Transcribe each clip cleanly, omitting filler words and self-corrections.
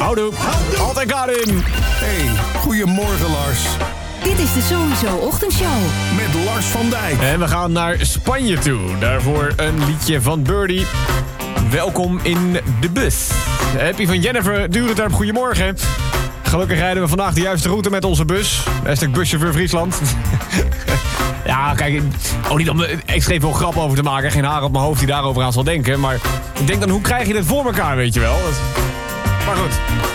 Houdoe. Altijd Karin. Hey, goedemorgen Lars. Dit is de Sowieso Ochtendshow. Met Lars van Dijk. En we gaan naar Spanje toe. Daarvoor een liedje van Birdie. Welkom in de bus. Happy van Jennifer Durenterp, goedemorgen. Gelukkig rijden we vandaag de juiste route met onze bus. Hashtag buschauffeur Friesland. Ja, kijk, ook niet om extreem veel grap over te maken. Geen haar op mijn hoofd die daarover aan zal denken. Maar ik denk dan, hoe krijg je dit voor elkaar, weet je wel? Maar goed.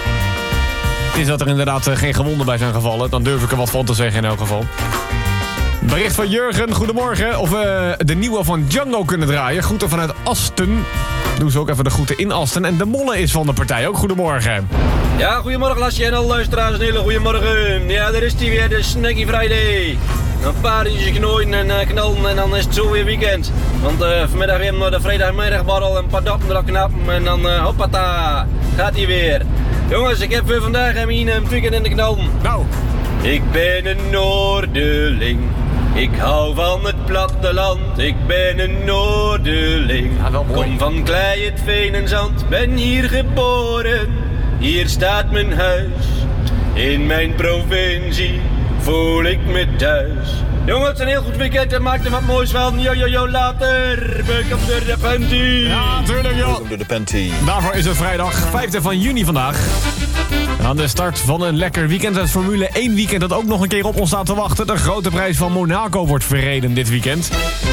Het is dat er inderdaad geen gewonden bij zijn gevallen. Dan durf ik er wat van te zeggen in elk geval. Bericht van Jurgen, goedemorgen. Of we de nieuwe van Django kunnen draaien. Groeten vanuit Asten. Doen ze ook even de groeten in Asten. En de Molle is van de partij ook. Goedemorgen. Ja, goedemorgen Lasje en alle luisteraars. Een hele goedemorgen. Ja, daar is die weer, de Snacky Friday. Een paar uurtjes knooien en knallen en dan is het zo weer weekend. Want vanmiddag weer naar de vrijdagmiddagborrel, een paar dappen erop knappen en dan hoppata, gaat hij weer. Jongens, ik heb vandaag een weekend in de knallen. Nou. Ik ben een Noorderling. Ik hou van het platteland, ik ben een Noorderling. Ja, wel mooi. Kom van klei, het veen en zand, ben hier geboren. Hier staat mijn huis, in mijn provincie voel ik me thuis. Jongens, een heel goed weekend en maak er wat moois van. Yo, later. Welkom door de panty. Ja, tuurlijk joh. Welkom door de panty. Daarvoor is het vrijdag 5 van juni vandaag. Aan de start van een lekker weekend. Het Formule 1 weekend dat ook nog een keer op ons staat te wachten. De grote prijs van Monaco wordt verreden dit weekend.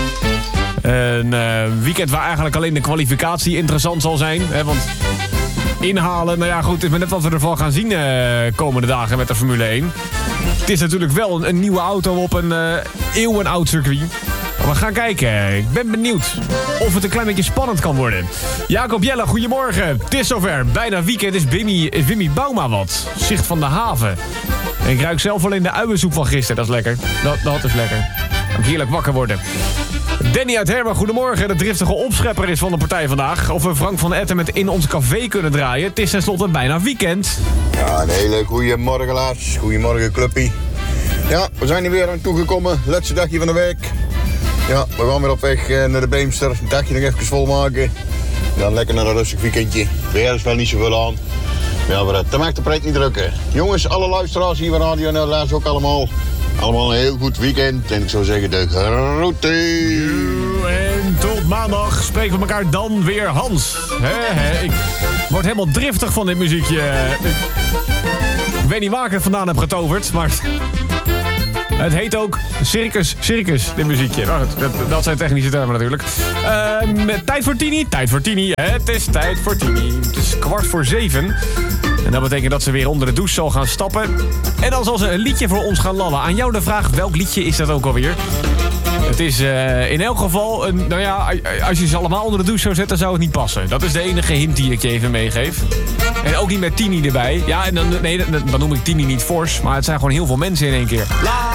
Een weekend waar eigenlijk alleen de kwalificatie interessant zal zijn. Hè, want inhalen, nou ja goed, het is maar net wat we ervan gaan zien komende dagen met de Formule 1. Het is natuurlijk wel een nieuwe auto op een eeuwenoud circuit. Maar we gaan kijken. Ik ben benieuwd of het een klein beetje spannend kan worden. Jacob Jelle, goedemorgen. Het is zover. Bijna weekend is Wimmy Bouma wat. Zicht van de haven. En ik ruik zelf alleen de uiensoep van gisteren. Dat is lekker. Dat is lekker. Ook heerlijk wakker worden. Danny uit Hermen, goedemorgen. De driftige opschepper is van de partij vandaag. Of we Frank van Etten met In Ons Café kunnen draaien. Het is tenslotte bijna weekend. Ja, een hele goede morgen, Lars. Goedemorgen, clubpie. Ja, we zijn er weer aan toegekomen. Laatste dagje van de week. Ja, we gaan weer op weg naar de Beemster. Een dagje nog even volmaken. Dan lekker naar een rustig weekendje. Weer is wel niet zoveel aan. Ja, maar dat maakt de pret niet drukken. Jongens, alle luisteraars hier van Radio NL ook allemaal. Allemaal een heel goed weekend. En ik zou zeggen, de groeten. En tot maandag spreken we elkaar dan weer, Hans. Ik word helemaal driftig van dit muziekje. Ik weet niet waar ik het vandaan heb getoverd, maar het heet ook Circus, dit muziekje. Nou, dat zijn technische termen natuurlijk. Tijd voor Tini. Het is tijd voor Tini. Het is 6:15. En dat betekent dat ze weer onder de douche zal gaan stappen. En dan zal ze een liedje voor ons gaan lallen. Aan jou de vraag, welk liedje is dat ook alweer? Het is in elk geval, nou ja, als je ze allemaal onder de douche zou zetten, zou het niet passen. Dat is de enige hint die ik je even meegeef. En ook niet met Tini erbij. Ja, en dan noem ik Tini niet fors, maar het zijn gewoon heel veel mensen in één keer.